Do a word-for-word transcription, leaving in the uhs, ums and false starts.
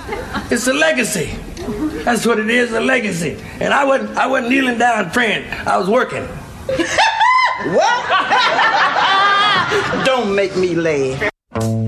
It's a legacy. That's what it is, a legacy. And I wasn't, I wasn't kneeling down praying. I was working. What? Don't make me laugh.